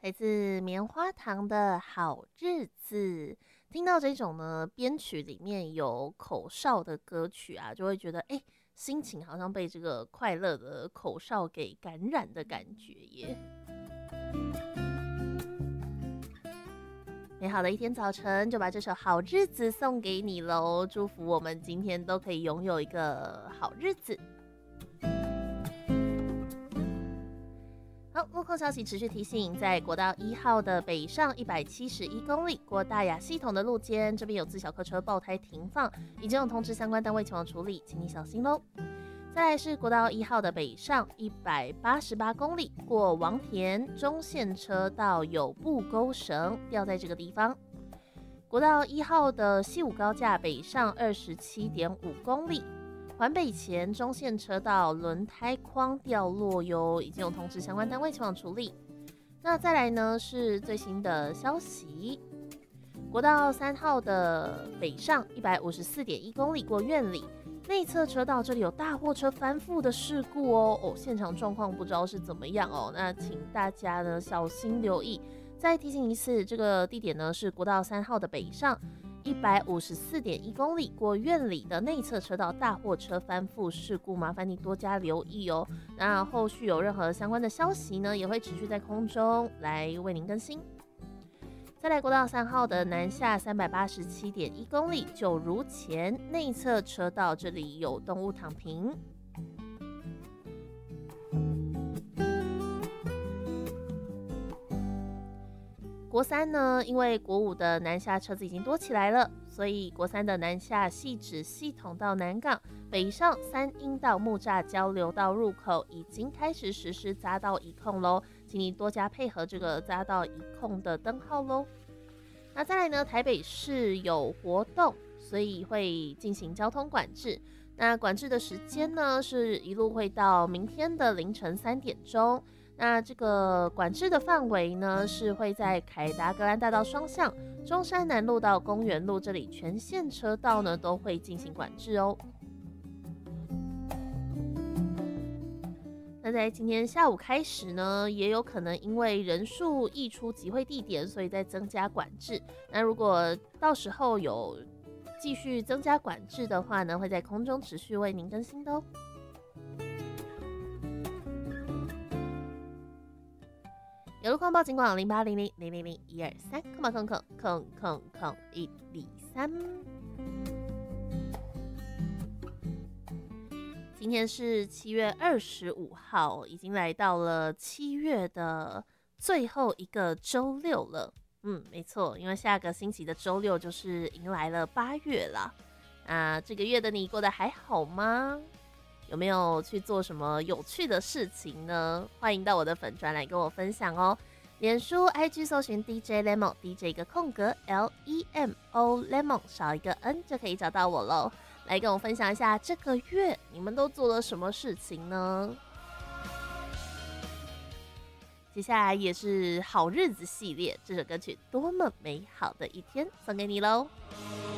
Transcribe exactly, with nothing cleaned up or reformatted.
来自棉花糖的好日子。听到这种呢编曲里面有口哨的歌曲啊，就会觉得哎、欸，心情好像被这个快乐的口哨给感染的感觉耶。美好的一天早晨，就把这首好日子送给你喽，祝福我们今天都可以拥有一个好日子。好，路况消息持续提醒，在国道一号的北上一百七十一公里过大雅系统的路肩，这边有自小客车爆胎停放，已经有通知相关单位前往处理，请你小心喽。再来是国道一号的北上一百八十八公里过王田中线车道有布钩绳掉在这个地方。国道一号的西武高架北上二十七点五公里。环北前中线车道轮胎框掉落哟，已经有通知相关单位前往处理。那再来呢是最新的消息，国道三号的北上一百五十四点一公里过苑里，内侧车道这里有大货车翻覆的事故哦，哦，现场状况不知道是怎么样哦，那请大家呢小心留意。再提醒一次，这个地点呢是国道三号的北上。一百五十四点一公里过苑里的内侧车道大货车翻覆事故，麻烦你多加留意哦。那后续有任何相关的消息呢，也会持续在空中来为您更新。再来国道三号的南下三百八十七点一公里，九如前内侧车道这里有动物躺平。国三呢，因为国五的南下车子已经多起来了，所以国三的南下汐止系统到南港北上三阴道木栅交流道入口已经开始实施匝道移控咯，请你多加配合这个匝道移控的灯号咯。那再来呢，台北市有活动，所以会进行交通管制。那管制的时间呢，是一路会到明天的凌晨三点钟。那这个管制的范围呢，是会在凯达格兰大道双向、中山南路到公园路这里全线车道呢都会进行管制哦。那在今天下午开始呢，也有可能因为人数溢出集会地点，所以在增加管制。那如果到时候有继续增加管制的话呢，会在空中持续为您更新的哦。有路况报警广零八零零零零零一二三，空吧空空空空空一零三。今天是七月二十五号，已经来到了七月的最后一个周六了。嗯，没错，因为下个星期的周六就是迎来了八月啦。啊，这个月的你过得还好吗？有没有去做什么有趣的事情呢？欢迎到我的粉专来跟我分享哦。脸书 I G 搜寻 D J Lemon， D J 一个空格 L E M O Lemon 少一个 N 就可以找到我咯。来跟我分享一下这个月你们都做了什么事情呢？接下来也是好日子系列，这首歌曲多么美好的一天送给你咯。